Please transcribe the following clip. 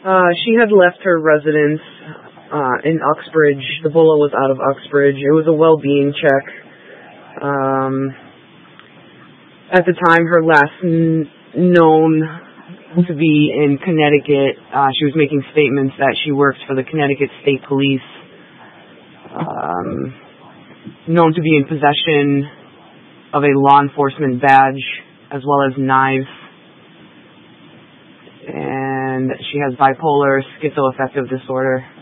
She had left her residence in Uxbridge. The bullet was out of Uxbridge. It was a well-being check. At the time, her last known to be in Connecticut. She was making statements that she worked for the Connecticut State Police. Known to be in possession of a law enforcement badge as well as knives. And she has bipolar schizoaffective disorder.